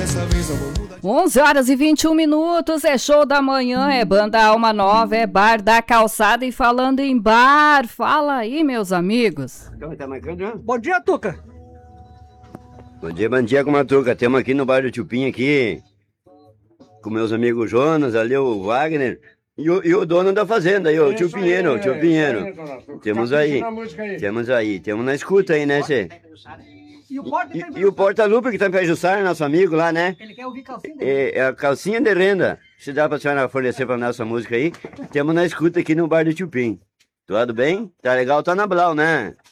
dessa vez eu vou mudar. 11 horas e 21 minutos, é show da manhã, é banda Alma Nova, é bar da calçada. E falando em bar, fala aí, meus amigos. Tá marcando, né? Bom dia, Tuca. Bom dia, com Matuca. Estamos aqui no bar do Tchupim aqui, com meus amigos Jonas, ali o Wagner e o dono da fazenda aí, o tio Pinheiro, Temos na escuta aí, né, Cê? E o Porta-Lupe que tá em Pejuçara, nosso amigo lá, né? Ele quer ouvir calcinha de renda. É a calcinha de renda. Se dá pra senhora fornecer pra nossa música aí, temos na escuta aqui no bar do Tchupim. Tudo bem? Tá legal, tá na Blau, né?